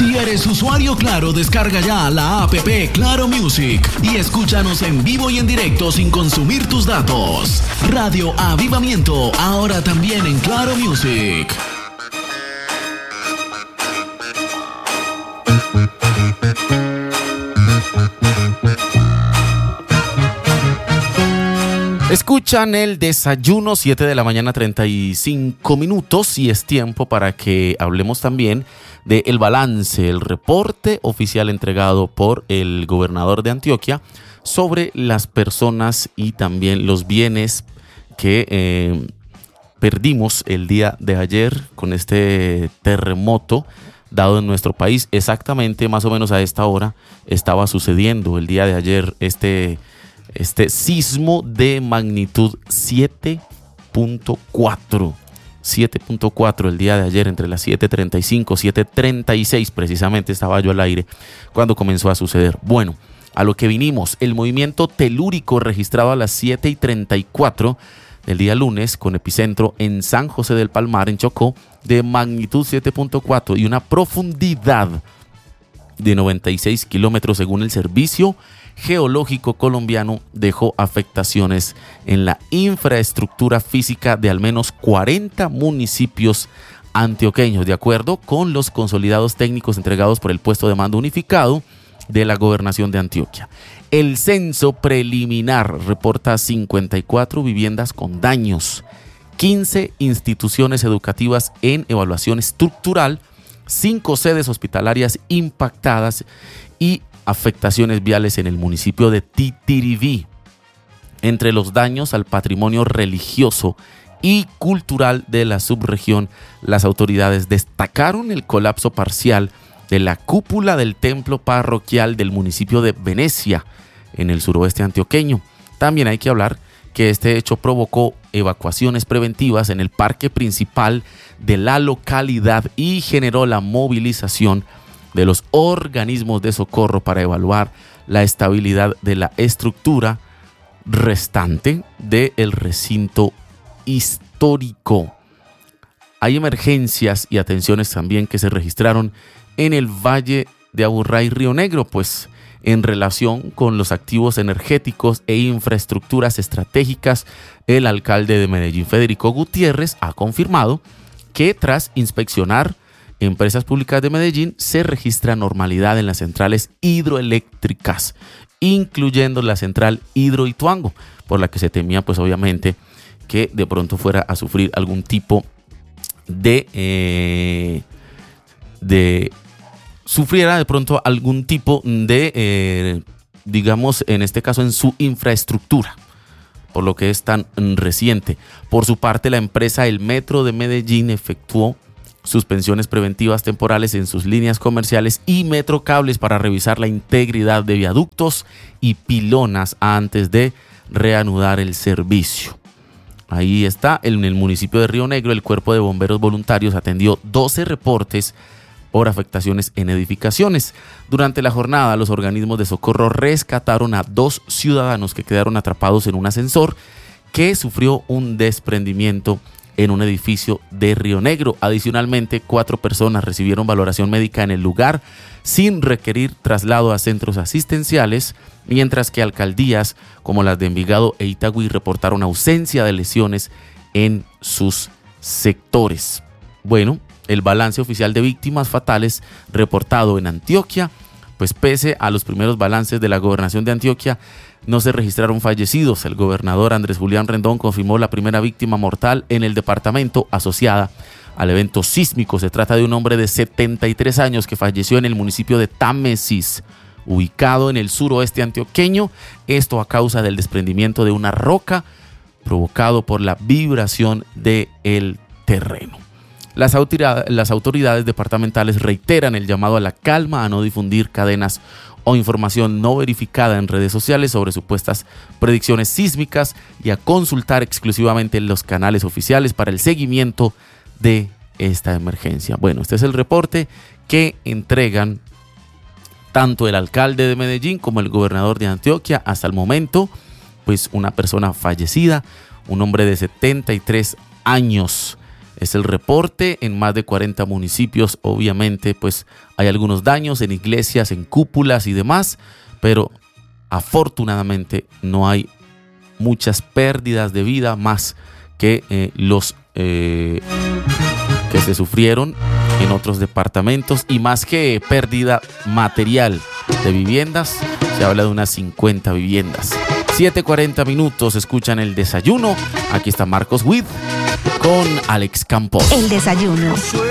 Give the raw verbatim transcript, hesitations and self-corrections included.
Si eres usuario Claro, descarga ya la app Claro Music y escúchanos en vivo y en directo sin consumir tus datos. Radio Avivamiento, ahora también en Claro Music. Escuchan el desayuno, siete de la mañana, treinta y cinco minutos, y es tiempo para que hablemos también del balance, el reporte oficial entregado por el gobernador de Antioquia sobre las personas y también los bienes que eh, perdimos el día de ayer con este terremoto dado en nuestro país. Exactamente, más o menos a esta hora estaba sucediendo el día de ayer este Este sismo de magnitud siete punto cuatro. siete punto cuatro el día de ayer, entre las siete treinta y cinco, siete treinta y seis precisamente estaba yo al aire cuando comenzó a suceder. Bueno, a lo que vinimos, el movimiento telúrico registrado a las siete y treinta y cuatro del día lunes con epicentro en San José del Palmar, en Chocó, de magnitud siete punto cuatro y una profundidad de noventa y seis kilómetros según el Servicio Geológico Colombiano, dejó afectaciones en la infraestructura física de al menos cuarenta municipios antioqueños, de acuerdo con los consolidados técnicos entregados por el puesto de mando unificado de la Gobernación de Antioquia. El censo preliminar reporta cincuenta y cuatro viviendas con daños, quince instituciones educativas en evaluación estructural, cinco sedes hospitalarias impactadas y afectaciones viales en el municipio de Titiribí. Entre los daños al patrimonio religioso y cultural de la subregión, las autoridades destacaron el colapso parcial de la cúpula del templo parroquial del municipio de Venecia, en el suroeste antioqueño. También hay que hablar que este hecho provocó evacuaciones preventivas en el parque principal de la localidad y generó la movilización de los organismos de socorro para evaluar la estabilidad de la estructura restante del recinto histórico. Hay emergencias y atenciones también que se registraron en el Valle de Aburrá y Río Negro, pues en relación con los activos energéticos e infraestructuras estratégicas, el alcalde de Medellín, Federico Gutiérrez, ha confirmado que tras inspeccionar Empresas Públicas de Medellín se registra normalidad en las centrales hidroeléctricas, incluyendo la central Hidroituango, por la que se temía pues obviamente que de pronto fuera a sufrir algún tipo de, eh, de sufriera de pronto algún tipo de, eh, digamos, en este caso en su infraestructura, por lo que es tan reciente. Por su parte, la empresa El Metro de Medellín efectuó suspensiones preventivas temporales en sus líneas comerciales y metrocables para revisar la integridad de viaductos y pilonas antes de reanudar el servicio. Ahí está, en el municipio de Río Negro, el Cuerpo de Bomberos Voluntarios atendió doce reportes por afectaciones en edificaciones. Durante la jornada, los organismos de socorro rescataron a dos ciudadanos que quedaron atrapados en un ascensor que sufrió un desprendimiento en un edificio de Río Negro. Adicionalmente, cuatro personas recibieron valoración médica en el lugar sin requerir traslado a centros asistenciales, mientras que alcaldías como las de Envigado e Itagüí reportaron ausencia de lesiones en sus sectores. Bueno, el balance oficial de víctimas fatales reportado en Antioquia, pues pese a los primeros balances de la Gobernación de Antioquia, no se registraron fallecidos. El gobernador Andrés Julián Rendón confirmó la primera víctima mortal en el departamento asociada al evento sísmico. Se trata de un hombre de setenta y tres años que falleció en el municipio de Támesis, ubicado en el suroeste antioqueño. Esto a causa del desprendimiento de una roca provocado por la vibración del terreno. Las autoridades, las autoridades departamentales reiteran el llamado a la calma, a no difundir cadenas o información no verificada en redes sociales sobre supuestas predicciones sísmicas y a consultar exclusivamente los canales oficiales para el seguimiento de esta emergencia. Bueno, este es el reporte que entregan tanto el alcalde de Medellín como el gobernador de Antioquia. Hasta el momento, pues una persona fallecida, un hombre de setenta y tres años Es el reporte en más de cuarenta municipios. Obviamente, pues hay algunos daños en iglesias, en cúpulas y demás, pero afortunadamente no hay muchas pérdidas de vida más que eh, los eh, que se sufrieron en otros departamentos, y más que pérdida material de viviendas, se habla de unas cincuenta viviendas. siete cuarenta minutos, escuchan el desayuno. Aquí está Marcos Witt con Alex Campos. El desayuno.